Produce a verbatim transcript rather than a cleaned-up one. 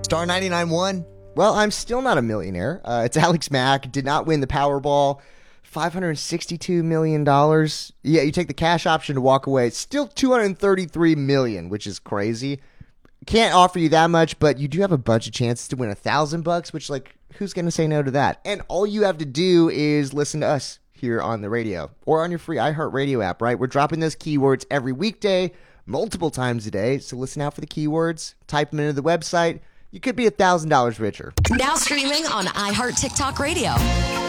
Star ninety-nine won. Well, I'm still not a millionaire. Uh, it's Alex Mack. Did not win the Powerball. five hundred sixty-two million dollars. Yeah, you take the cash option to walk away. It's still two hundred thirty-three million dollars, which is crazy. Can't offer you that much, but you do have a bunch of chances to win a thousand bucks, which, like, who's going to say no to that? And all you have to do is listen to us here on the radio or on your free iHeartRadio app, right? We're dropping those keywords every weekday, multiple times a day. So listen out for the keywords, type them into the website. You could be a thousand dollars richer. Now streaming on iHeart TikTok Radio.